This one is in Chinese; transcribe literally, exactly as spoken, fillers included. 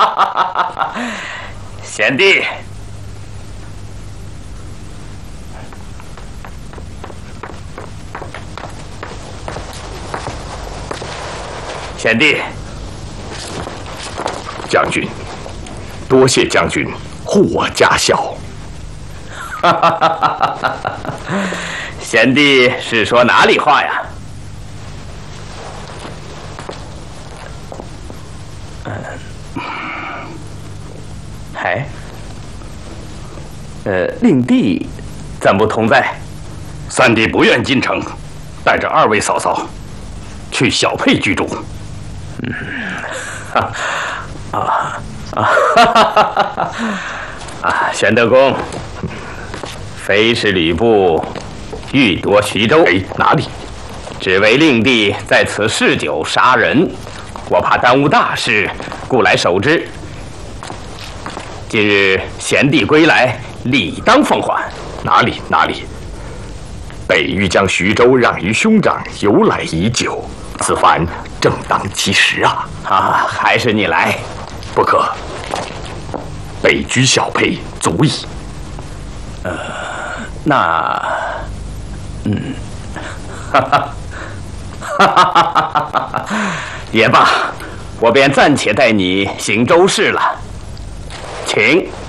贤弟，贤弟， 将军，多谢将军护我家小。 哈哈哈哈哈！贤弟是说哪里话呀？嗯，哎，呃，令弟怎不同在？ 三弟不愿进城，带着二位嫂嫂去小沛居住。 嗯，啊啊啊！哈哈哈哈啊！玄德公，非是吕布欲夺徐州？ 哎，哪里？ 只为令弟在此嗜酒杀人，我怕耽误大事，故来守之。今日贤弟归来，理当奉还。 哪里哪里？北欲将徐州让于兄长，由来已久，此番正当其时啊！ 啊，还是你来。 不可，北居小沛足矣。 呃，那，嗯，哈哈，哈哈哈哈哈！也罢，我便暂且带你行周氏了，请。